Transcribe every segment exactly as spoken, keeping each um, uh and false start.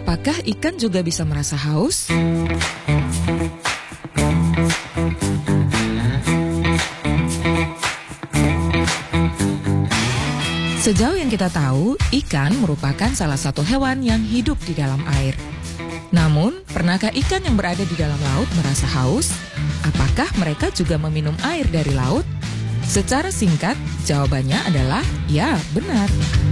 Apakah ikan juga bisa merasa haus? Sejauh yang kita tahu, ikan merupakan salah satu hewan yang hidup di dalam air. Namun, pernahkah ikan yang berada di dalam laut merasa haus? Apakah mereka juga meminum air dari laut? Secara singkat, jawabannya adalah ya, benar.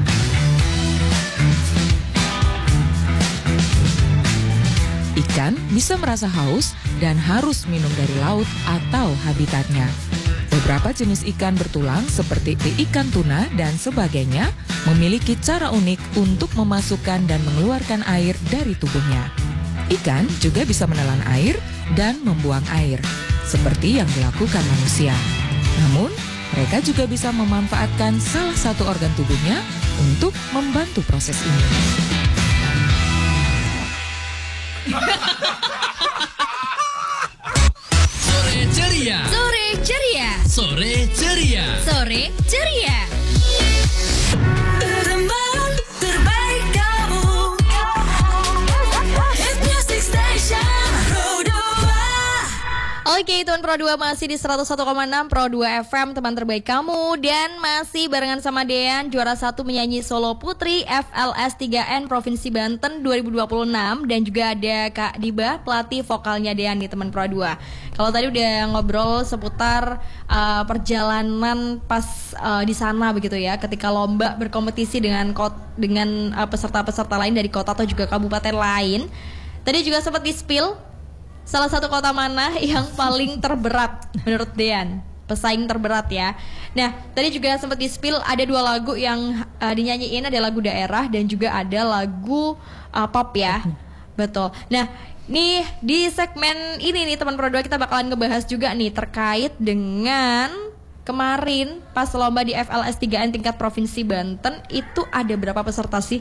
Ikan bisa merasa haus dan harus minum dari laut atau habitatnya. Beberapa jenis ikan bertulang seperti ikan tuna dan sebagainya memiliki cara unik untuk memasukkan dan mengeluarkan air dari tubuhnya. Ikan juga bisa menelan air dan membuang air, seperti yang dilakukan manusia. Namun, mereka juga bisa memanfaatkan salah satu organ tubuhnya untuk membantu proses ini. Sore ceria. Sore ceria. Sore ceria. Sore ceria. Teman terbaik kamu. Hit Music Station Pro dua. Oke, Tuan Pro dua masih di seratus satu koma enam Pro dua F M, teman terbaik kamu. Dan masih barengan sama Dean, juara satu menyanyi solo putri F L S tiga N Provinsi Banten dua ribu dua puluh enam. Dan juga ada Kak Diba, pelatih vokalnya Dean di teman Pro dua. Kalau tadi udah ngobrol seputar uh, perjalanan pas uh, di sana begitu ya, ketika lomba berkompetisi dengan kot, dengan uh, peserta-peserta lain dari kota atau juga kabupaten lain. Tadi juga sempat di-spill salah satu kota mana yang paling terberat menurut Dean? Pesaing terberat ya. Nah, tadi juga sempat di-spill ada dua lagu yang uh, dinyanyiin, ada lagu daerah dan juga ada lagu uh, pop ya. Betul. Nah, nih di segmen ini nih teman Pro dua kita bakalan ngebahas juga nih terkait dengan kemarin pas lomba di F L S tiga N tingkat Provinsi Banten itu ada berapa peserta sih?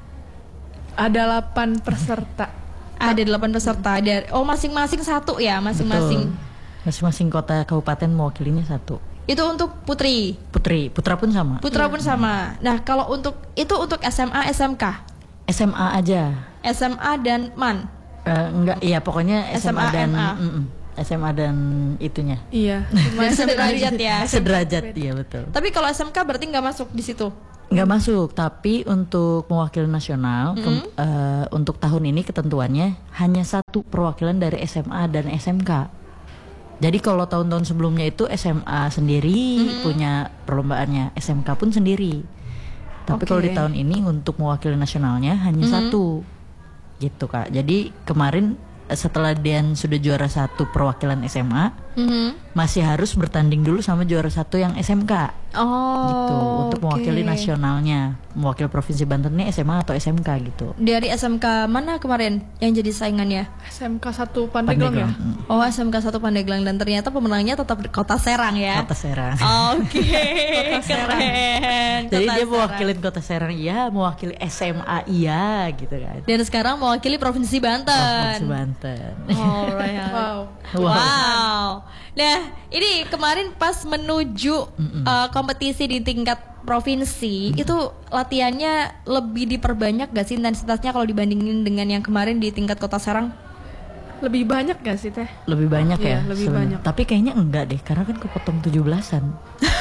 Ada delapan peserta. Ada delapan peserta. Ada oh masing-masing satu ya, masing-masing. Betul. Masing-masing kota kabupaten mewakilinya satu. Itu untuk putri. Putri, putra pun sama. Putra pun sama. Nah, kalau untuk itu untuk S M A, S M K. S M A aja. S M A dan M A N. Uh, enggak, iya pokoknya S M A, S M A dan M A. mm-mm, S M A dan itunya. Iya. Dan sederajat ya. Sederajat, iya betul. Tapi kalau S M K berarti nggak masuk di situ. Nggak masuk, tapi untuk mewakili nasional Mm-hmm. ke- uh, untuk tahun ini ketentuannya hanya satu perwakilan dari S M A dan S M K. Jadi kalau tahun-tahun sebelumnya itu S M A sendiri Mm-hmm. punya perlombaannya, S M K pun sendiri. Tapi Oke. kalau di tahun ini untuk mewakili nasionalnya hanya Mm-hmm. satu, gitu Kak. Jadi kemarin eh, setelah Dean sudah juara satu perwakilan S M A, Mhm. masih harus bertanding dulu sama juara satu yang S M K. Oh. Gitu untuk mewakili oke. nasionalnya, mewakili provinsi Banten ini S M A atau S M K gitu. Dari S M K mana kemarin yang jadi saingannya? S M K satu Pandeglang ya. Mm, Oh, S M K satu Pandeglang, dan ternyata pemenangnya tetap di Kota Serang ya. Kota Serang. Oke, keren. Jadi Kota dia Serang. mewakilin Kota Serang iya, mewakili S M A iya gitu kan. Dan sekarang mewakili Provinsi Banten. Provinsi Banten. Alright. Wow. Wow. Nah, ini kemarin pas menuju uh, kompetisi di tingkat provinsi, itu latihannya lebih diperbanyak gak sih intensitasnya kalau dibandingin dengan yang kemarin di tingkat Kota Serang? Lebih banyak gak sih Teh? Lebih banyak Iya, ya. lebih seben- banyak. Tapi kayaknya enggak deh, karena kan kepotong tujuh belasan.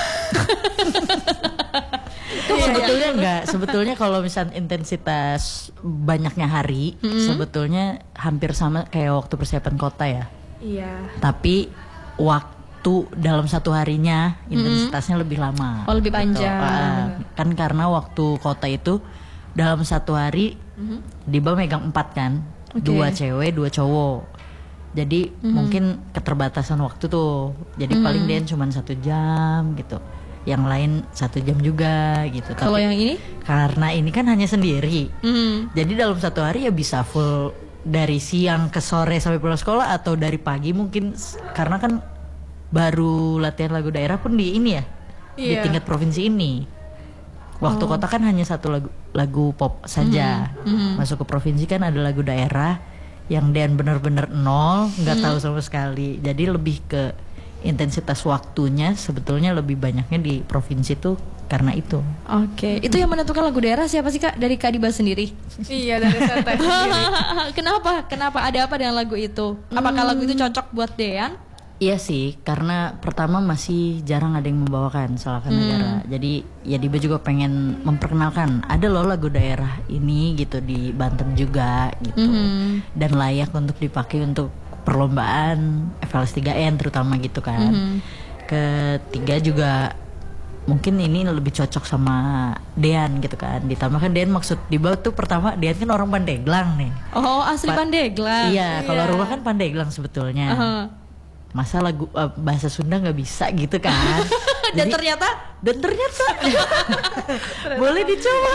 Sebetulnya enggak, sebetulnya kalau misalnya intensitas banyaknya hari, sebetulnya hampir sama kayak waktu persiapan kota ya. Iya. Tapi waktu dalam satu harinya intensitasnya lebih lama. Oh, lebih panjang. Ah, kan karena waktu kota itu dalam satu hari Diba megang empat kan, Oke. dua cewek dua cowok. Jadi mungkin keterbatasan waktu tuh. Jadi paling dia cuma satu jam gitu. Yang lain satu jam juga gitu. Kalau Tapi yang ini? karena ini kan hanya sendiri. Hmm. Jadi dalam satu hari ya bisa full dari siang ke sore sampai pulang sekolah, atau dari pagi mungkin s- karena kan baru latihan lagu daerah pun di ini ya, di Iya. tingkat provinsi ini. Waktu kota kan hanya satu lagu lagu pop saja. Masuk ke provinsi kan ada lagu daerah yang Dan benar-benar nol, nggak tahu sama sekali. Jadi lebih ke intensitas waktunya sebetulnya lebih banyaknya di provinsi tuh karena itu. Oke, itu yang menentukan lagu daerah siapa sih Kak? Dari Kak Diba sendiri? Iya, dari Teteh sendiri. Kenapa? Kenapa? Ada apa dengan lagu itu? Apakah lagu itu cocok buat Dean? Iya sih, karena pertama masih jarang ada yang membawakan Salahkan Negara. Jadi ya Diba juga pengen memperkenalkan ada loh lagu daerah ini gitu di Banten juga gitu. Dan layak untuk dipakai untuk perlombaan F L S tiga N terutama gitu kan. Ketiga juga mungkin ini lebih cocok sama Dean gitu kan. Ditambah kan Dean maksud Diba tuh pertama Dean kan orang Pandeglang nih. Oh, asli Pa- Pandeglang. Iya, kalau rumah kan Pandeglang sebetulnya. Uh-huh. Masa lagu uh, bahasa Sunda nggak bisa gitu kan? Dan Jadi- ternyata dan ternyata boleh dicoba.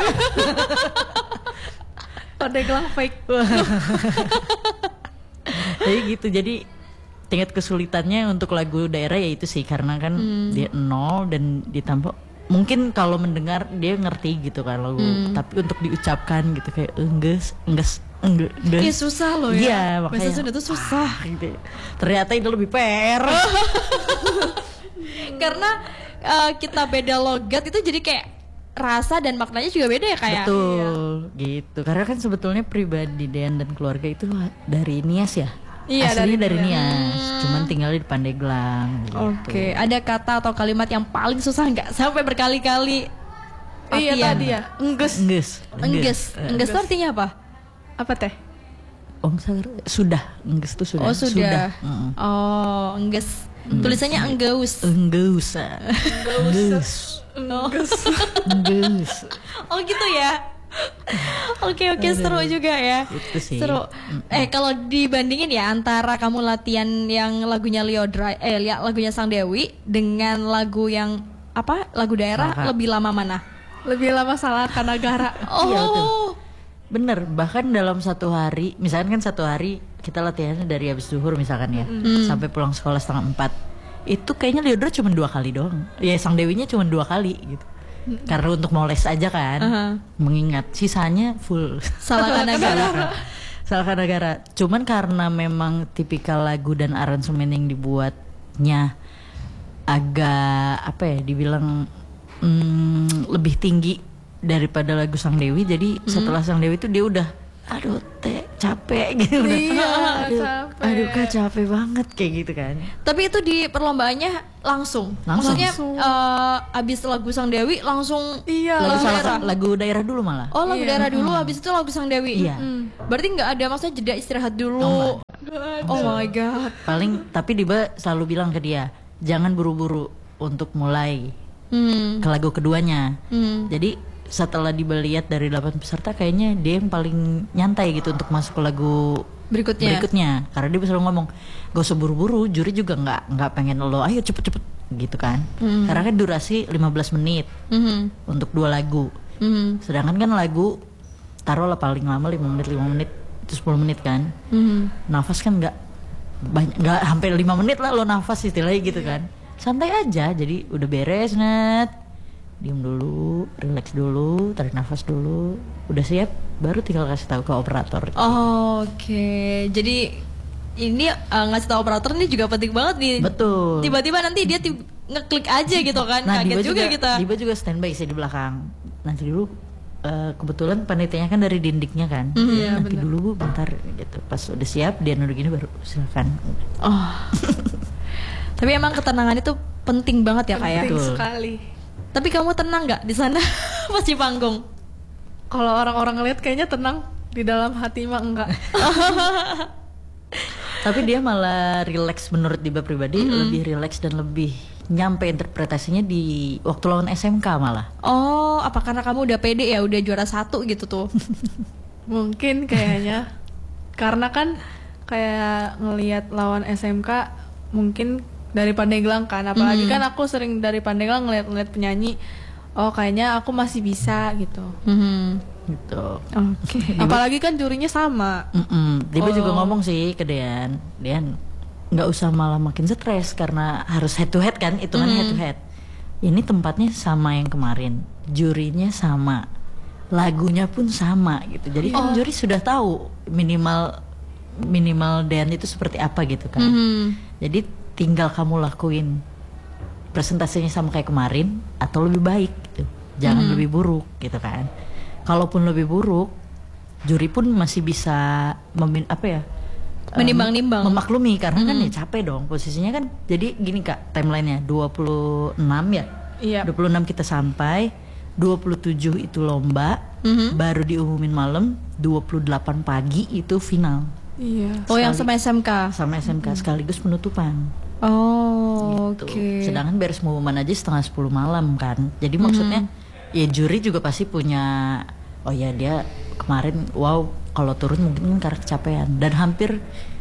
Pandeglang fake. Jadi gitu. Jadi tingkat kesulitannya untuk lagu daerah ya itu sih karena kan dia nol dan ditambah mungkin kalau mendengar dia ngerti gitu kan lagu tapi untuk diucapkan gitu kayak engges engges engges Iya susah loh ya. Iya, Bahasa makanya Sunda tuh susah. ah, gitu. Ternyata itu lebih P R. Karena uh, kita beda logat itu jadi kayak rasa dan maknanya juga beda ya kayak. Betul, gitu. Karena kan sebetulnya pribadi Dean dan keluarga itu dari Nias ya. Iya, Aslinya dari, dari Nias, cuman tinggal di Pandeglang. Gitu. Oke, ada kata atau kalimat yang paling susah nggak sampai berkali-kali? Iya latihan? tadi ya. Engges. Engges, Engges. Eh, Engges itu artinya apa? Apa teh? Oh, salah. Sudah, engges itu sudah. Oh, sudah. Mm-mm. Oh, engges. Tulisannya enggeus. Enggeus. Enggeus. Enggeus. Oh, gitu ya. Oke oke seru juga ya. Itu sih. Seru. Eh kalau dibandingin ya antara kamu latihan yang lagunya Leo Dry, eh li- lagunya Sang Dewi dengan lagu yang apa? Lagu daerah Salahkan. lebih lama mana? Lebih lama Salahkan Negara. Oh. Iya, betul. Bener, bahkan dalam satu hari, misalkan kan satu hari kita latihannya dari habis zuhur misalkan ya, sampai pulang sekolah setengah empat. Itu kayaknya Leodra cuma dua kali doang. Ya Sang Dewinya cuma dua kali gitu. Karena untuk mau les aja kan, Aha. mengingat sisanya full. Salahkan Negara. Salahkan Negara. Cuman karena memang tipikal lagu dan aransemen yang dibuatnya agak apa ya, dibilang mm, lebih tinggi daripada lagu Sang Dewi. Jadi setelah Sang Dewi itu dia udah aduh teh capek gitu udah. Iya, aduh, capek. aduh kak capek banget kayak gitu kan. Tapi itu di perlombaannya langsung. Langsung. Maksudnya eh, abis lagu Sang Dewi langsung Iya. Lagu lagu salah daerah. lagu daerah dulu malah. Oh lagu Iya. daerah dulu, habis itu lagu Sang Dewi. Iya. Mm. Berarti nggak ada maksudnya jeda istirahat dulu. Oh, my god. Paling tapi Diba selalu bilang ke dia jangan buru-buru untuk mulai Hmm. ke lagu keduanya. Hmm. Jadi setelah Diba lihat dari delapan peserta kayaknya dia yang paling nyantai gitu untuk masuk ke lagu Berikutnya. berikutnya. Karena dia selalu ngomong gak usah buru-buru, juri juga nggak nggak pengen lo ayo cepet-cepet gitu kan. Karena kan durasi lima belas menit Mhm. untuk dua lagu. Mhm. Sedangkan kan lagu taruhlah paling lama lima menit lima menit itu sepuluh menit kan. Mhm. Nafas kan nggak banyak, nggak hampir lima menit lah lo nafas istilahnya gitu kan. Santai aja, jadi udah beres net, diem dulu, relax dulu, tarik nafas dulu, udah siap, baru tinggal kasih tahu ke operator. Oh, Oke, jadi ini eh, ngasih tahu operator ini juga penting banget nih. Betul. Tiba-tiba nanti dia tib- ngeklik aja gitu kan, Nah, kaget Diba juga, kita. Diba juga standby sih di belakang. Nanti dulu, eh, kebetulan panitianya kan dari dindiknya kan. Iya, Nanti dulu bu, bentar gitu. Pas udah siap, dia udah gini baru silakan. Oh. Tapi emang ketenangan itu penting banget ya kayak. Penting Betul. sekali. Tapi kamu tenang nggak di sana pas di panggung? Kalau orang-orang ngeliat kayaknya tenang, di dalam hati mah enggak. Tapi dia malah relax menurut Diba pribadi, lebih relax dan lebih nyampe interpretasinya di waktu lawan S M K malah. Oh, apa karena kamu udah pede ya, udah juara satu gitu tuh? Mungkin kayaknya. Karena kan kayak ngelihat lawan S M K mungkin dari Pandeglang kan, apalagi kan aku sering dari Pandeglang ngeliat-ngeliat penyanyi. Oh, kayaknya aku masih bisa gitu. Mhm. Gitu. Oke. Apalagi kan jurinya sama. Mm-mm. Diba Oh. juga ngomong sih ke Dean, Dean nggak usah malah makin stres karena harus head to head kan, itu kan head to head. Ini tempatnya sama yang kemarin, jurinya sama, lagunya pun sama gitu. Jadi kan juri sudah tahu minimal minimal Dean itu seperti apa gitu kan. Mhm. Jadi tinggal kamu lakuin presentasinya sama kayak kemarin atau lebih baik gitu. jangan lebih buruk gitu kan. Kalaupun lebih buruk, juri pun masih bisa memin apa ya? em, Menimbang-nimbang. memaklumi karena kan ya capek dong posisinya kan. Jadi gini Kak, timelinenya dua puluh enam ya. Iya. dua puluh enam kita sampai, dua puluh tujuh itu lomba, Mhm. baru diumumin malam, dua puluh delapan pagi itu final Iya. Oh, yang sama S M K. sama S M K sekaligus penutupan. Oh, Gitu. oke. Sedangkan beres pengumuman aja setengah sepuluh malam kan. Jadi maksudnya ya juri juga pasti punya, oh ya dia kemarin wow kalau turun mungkin kan karena kecapean, dan hampir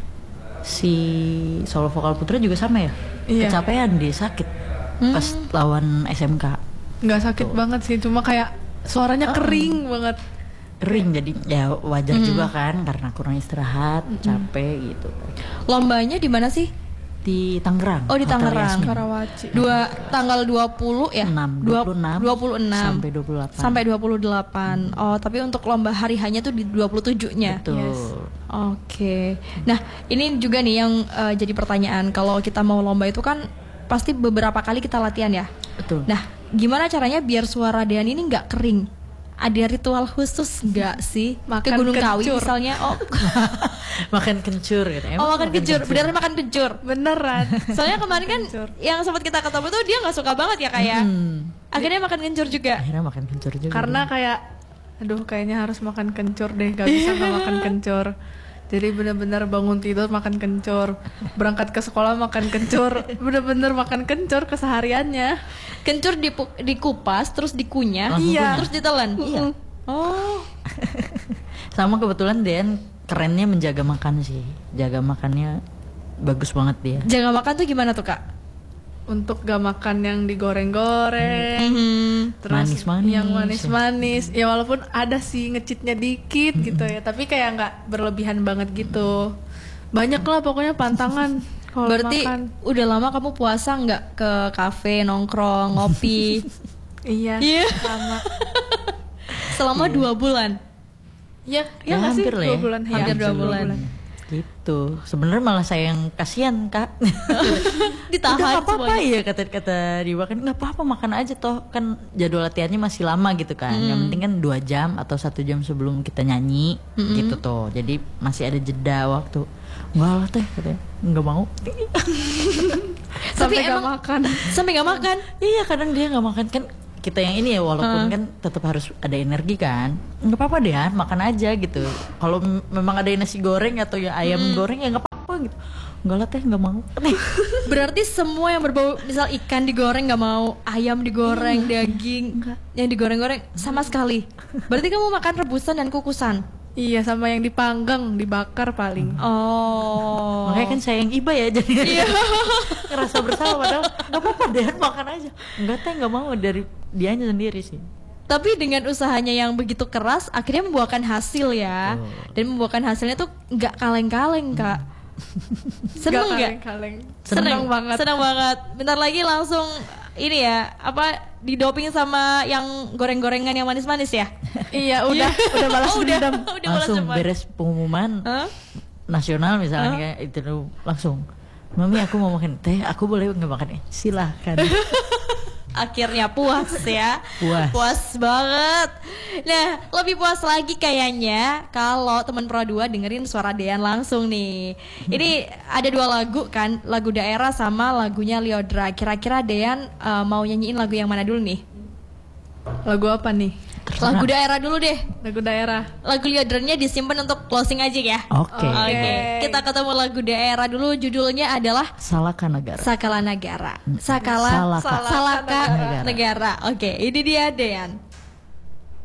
si solo vokal putra juga sama ya, Iya. kecapean dia sakit pas lawan S M K. Nggak sakit banget sih, cuma kayak suaranya kering banget. Kering, jadi ya wajar juga kan karena kurang istirahat, capek gitu. Lombanya di mana sih? Di Tangerang. Oh, di Hotel Tangerang. Yasmin. Karawaci. Dua tanggal dua puluh ya? enam, Dua- dua puluh enam dua puluh enam sampai dua puluh delapan. Sampai dua puluh delapan. Oh, tapi untuk lomba hari hanya tuh di dua puluh tujuh-nya. Betul. Oke. Nah, ini juga nih yang eh, jadi pertanyaan. Kalau kita mau lomba itu kan pasti beberapa kali kita latihan ya. Betul. Nah, gimana caranya biar suara Dean ini nggak kering? Ada ritual khusus nggak sih? Ke Makan Gunung Kawi kencur. misalnya? Oh, Makan kencur gitu. Emang oh makan kencur. Beneran makan kencur. Beneran. Soalnya kemarin kan Kencur. yang sempat kita ketemu tuh dia nggak suka banget ya kayak. Hmm. Akhirnya makan kencur juga. Akhirnya makan kencur juga. Karena kayak, aduh kayaknya harus makan kencur deh, gak bisa nggak makan kencur. Jadi bener-bener bangun tidur makan kencur, berangkat ke sekolah makan kencur, bener-bener makan kencur kesehariannya. Kencur dipu- dikupas terus dikunyah, Langsung iya. kunyah. terus ditelan. Iya. Oh, sama kebetulan Dean kerennya menjaga makan sih. Jaga makannya bagus banget dia. jaga makan tuh gimana tuh kak? Untuk gak makan yang digoreng-goreng, Mhm. terus Manis-manis. yang manis-manis. Ya walaupun ada sih ngecitnya dikit gitu ya, tapi kayak nggak berlebihan banget gitu. Banyak lah pokoknya pantangan kalau Berarti makan. udah lama kamu puasa nggak ke kafe nongkrong ngopi? Iya, Iya. sama. Selama dua bulan. Ya, Ya, ya nggak sih hampir lah dua ya. bulan. Hampir Ya, dua bulan. Gitu. Sebenarnya malah saya yang kasihan Kak. Ditahan Udah nggak apa-apa semuanya. ya kata-kata Diwa kan nggak apa-apa makan aja toh kan jadwal latihannya masih lama gitu kan. Yang penting kan dua jam atau satu jam sebelum kita nyanyi gitu toh. Jadi masih ada jeda waktu. Enggak lah teh katanya nggak mau. Sampai Tapi gak emang- makan. Sampai nggak makan? Iya kadang dia nggak makan kan kita yang ini ya walaupun kan tetap harus ada energi kan nggak apa-apa deh Han, makan aja gitu kalau m- memang ada nasi goreng atau ya ayam goreng ya nggak apa-apa gitu nggak lah teh nggak mau. Berarti semua yang berbau misal ikan digoreng nggak mau, ayam digoreng, daging yang digoreng-goreng sama sekali. Berarti kamu makan rebusan dan kukusan. Iya, sama yang dipanggang, dibakar paling. Oh. Makanya kan saya yang iba ya jadi ngerasa bersalah padahal nggak apa-apa deh Han, makan aja nggak teh nggak mau dari dianya sendiri sih. Tapi dengan usahanya yang begitu keras, akhirnya membuahkan hasil ya. Dan membuahkan hasilnya tuh nggak kaleng-kaleng kak. Seneng Gak nggak? kaleng-kaleng. Seneng Seneng banget. Seneng banget. Bentar lagi langsung ini ya apa didoping sama yang goreng-gorengan yang manis-manis ya? Iya, udah udah balas Oh, udah, dendam. udah balas Langsung dendam. beres pengumuman Hah? nasional misalnya kayak itu langsung Mami aku mau makan teh aku boleh nggak makan ya silahkan. Akhirnya puas ya. Puas. Puas banget. Nah, lebih puas lagi kayaknya kalau teman Pro dua dengerin suara Dean langsung nih. Ini ada dua lagu kan, lagu daerah sama lagunya Liodra. Kira-kira Dean eh, mau nyanyiin lagu yang mana dulu nih? Lagu apa nih? Terserah. Lagu daerah dulu deh. Lagu daerah. Lagu Liodranya disimpan untuk closing aja ya. Oke. Oke, kita ketemu lagu daerah dulu. Judulnya adalah Salaka Negara. Sakala Negara. Sakala Salaka. Salaka Negara. Negara. Oke, ini dia Dean.